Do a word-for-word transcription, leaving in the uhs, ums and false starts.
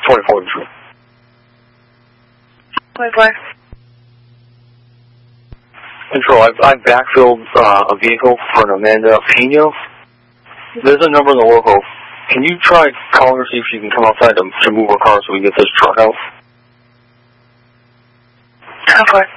twenty-four Detroit. twenty-four. Control, I've, I've backfilled uh, a vehicle for an Amanda Pino. There's a number in the local. Can you try calling her, see if she can come outside to, to move her car so we can get this truck out? twenty-four.